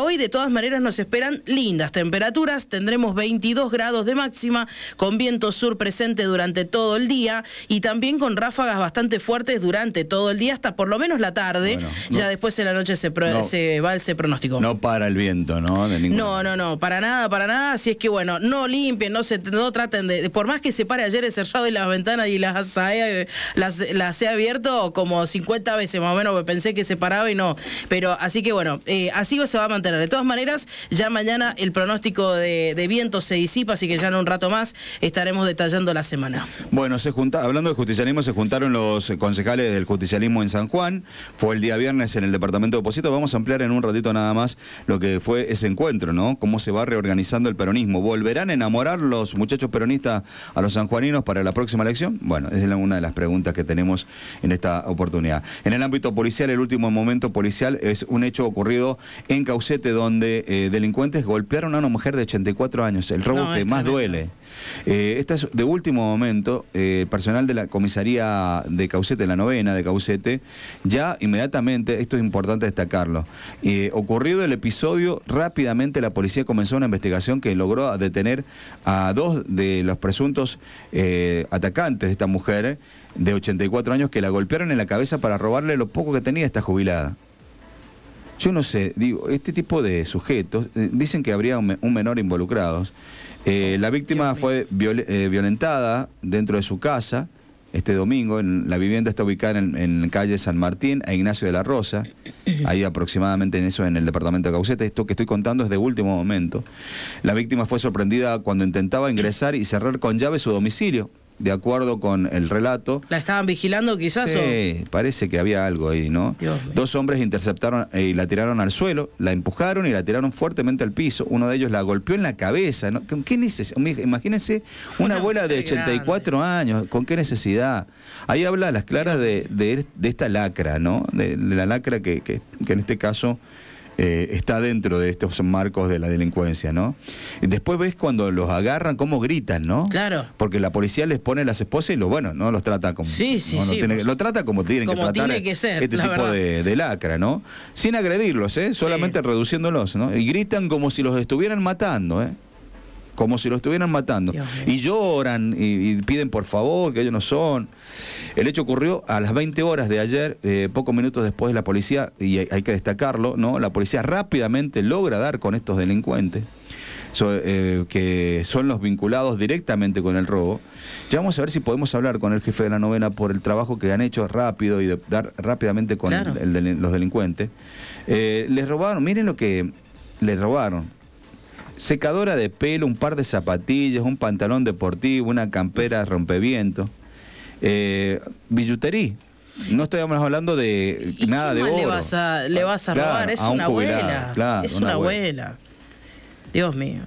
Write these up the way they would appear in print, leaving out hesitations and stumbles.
hoy de todas maneras nos esperan lindas temperaturas, tendremos 22 grados de máxima, con viento sur presente durante todo el día y también con ráfagas bastante fuertes durante todo el día hasta por lo menos la tarde. Bueno, ya después en la noche se va ese pronóstico. No para el viento, ¿no? No, para nada. Así es que bueno, no limpien, no traten de, por más que se pare ayer el cerrado y las ventanas y las he abierto como 50 veces más o menos, pensé que se paraba y no. Pero así que bueno, así se va a mantener. De todas maneras, ya mañana el pronóstico de viento se disipa, así que ya en un rato más estaremos detallando la semana. Bueno, hablando de justicialismo, se juntaron los concejales del justicialismo en San Juan. Fue el día viernes en el departamento de Pocitos. Vamos a ampliar en un ratito nada más lo que fue ese encuentro, ¿no? Cómo se va reorganizando el peronismo. ¿Volverán a enamorar los muchachos peronistas a los sanjuaninos para la próxima elección? Bueno, esa es una de las preguntas que tenemos en esta oportunidad. En el ámbito policial, el último momento policial es un hecho ocurrido en Caucete, donde delincuentes golpearon a una mujer de 84 años. El robo que más duele. Esta es de último momento. El personal de la comisaría de Caucete, la 9ª de Caucete, ya inmediatamente, esto es importante destacarlo, ocurrido el episodio, rápidamente la policía comenzó una investigación que logró detener a 2 de los presuntos atacantes de esta mujer de 84 años que la golpearon en la cabeza para robarle lo poco que tenía esta jubilada. Yo no sé, digo, este tipo de sujetos, dicen que habría un menor involucrados. La víctima fue violentada dentro de su casa este domingo. La vivienda está ubicada en calle San Martín e Ignacio de la Rosa, ahí aproximadamente en el departamento de Caucete. Esto que estoy contando es de último momento. La víctima fue sorprendida cuando intentaba ingresar y cerrar con llave su domicilio. De acuerdo con el relato. ¿La estaban vigilando quizás? Sí, parece que había algo ahí, ¿no? 2 hombres interceptaron y la tiraron al suelo, la empujaron y la tiraron fuertemente al piso. Uno de ellos la golpeó en la cabeza, ¿no? ¿Con qué necesidad? Imagínense una abuela de 84 años, ¿con qué necesidad? Ahí habla a las claras de esta lacra, ¿no? De la lacra que en este caso está dentro de estos marcos de la delincuencia, ¿no? Y después ves cuando los agarran cómo gritan, ¿no? Claro. Porque la policía les pone las esposas y no los trata como... lo trata como tienen que tratar tiene que ser, este tipo de lacra, ¿no? Sin agredirlos, solamente reduciéndolos, ¿no? Y gritan como si los estuvieran matando, como si lo estuvieran matando. Y lloran y piden por favor, que ellos no son. El hecho ocurrió a las 20 horas de ayer, pocos minutos después de la policía, y hay que destacarlo, ¿no? La policía rápidamente logra dar con estos delincuentes, que son los vinculados directamente con el robo. Ya vamos a ver si podemos hablar con el jefe de la 9ª por el trabajo que han hecho rápido y de dar rápidamente con los delincuentes. Les robaron, miren lo que les robaron. Secadora de pelo, un par de zapatillas, un pantalón deportivo, una campera rompeviento, billutería. No estamos hablando de nada de oro. Le vas a robar, es una abuela. Claro, es una abuela. Dios mío.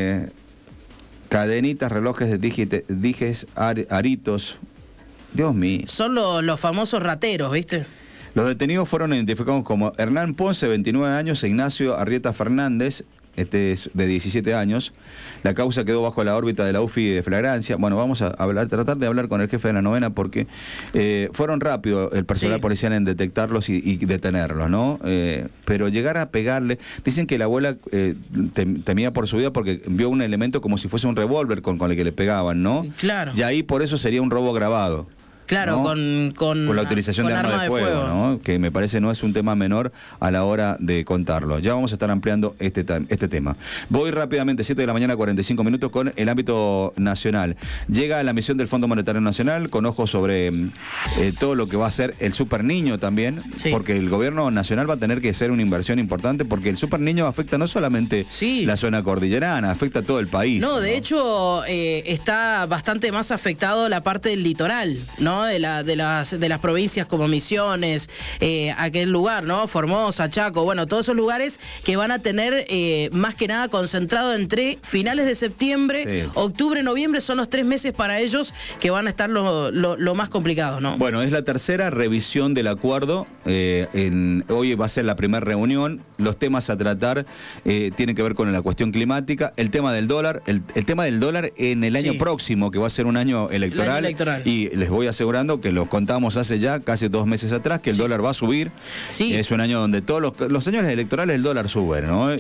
Cadenitas, relojes de dijes, aritos. Dios mío. Son los famosos rateros, ¿viste? Los detenidos fueron identificados como Hernán Ponce, 29 años, e Ignacio Arrieta Fernández, este es de 17 años. La causa quedó bajo la órbita de la UFI de flagrancia. Bueno, vamos a tratar de hablar con el jefe de la 9ª porque fueron rápido el personal policial en detectarlos y detenerlos, ¿no? Pero llegar a pegarle... Dicen que la abuela temía por su vida porque vio un elemento como si fuese un revólver con el que le pegaban, ¿no? Claro. Y ahí por eso sería un robo agravado. Claro, ¿no? con la utilización de arma de fuego, ¿no? Que me parece no es un tema menor a la hora de contarlo. Ya vamos a estar ampliando este tema. Voy rápidamente, 7 de la mañana, 45 minutos, con el ámbito nacional. Llega la misión del Fondo Monetario Nacional con ojos sobre todo lo que va a ser el Super Niño también, porque el gobierno nacional va a tener que hacer una inversión importante, porque el Super Niño afecta no solamente la zona cordillerana, afecta a todo el país. No, de hecho, está bastante más afectado la parte del litoral, ¿no? De las provincias como Misiones, aquel lugar, ¿no? Formosa, Chaco, bueno, todos esos lugares que van a tener más que nada concentrado entre finales de septiembre, octubre, noviembre, son los 3 meses para ellos que van a estar lo más complicados, ¿no? Bueno, es la tercera revisión del acuerdo. Hoy va a ser la primera reunión. Los temas a tratar tienen que ver con la cuestión climática, el tema del dólar, el tema del dólar en el año próximo, que va a ser un año electoral. Y les voy a asegurando que lo contamos hace ya casi 2 meses atrás, que el dólar va a subir. Es un año donde todos los años electorales el dólar sube, ¿no?